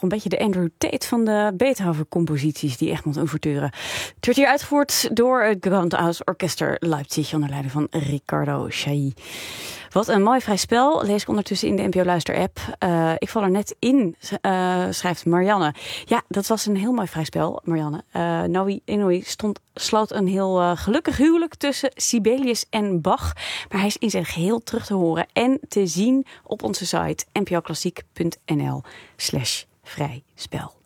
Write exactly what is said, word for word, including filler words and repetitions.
toch een beetje de Andrew Tate van de Beethoven-composities, die Egmont Ouverture. Het werd hier uitgevoerd door het Gewandhaus Orchester Leipzig onder leiding van Riccardo Chailly. Wat een mooi vrij spel, lees ik ondertussen in de N P O Luister-app. Uh, ik val er net in, uh, schrijft Marianne. Ja, dat was een heel mooi vrij spel, Marianne. Uh, Noe Inoue stond, sloot een heel uh, gelukkig huwelijk tussen Sibelius en Bach. Maar hij is in zijn geheel terug te horen en te zien op onze site n p o klassiek punt n l slash vrij spel.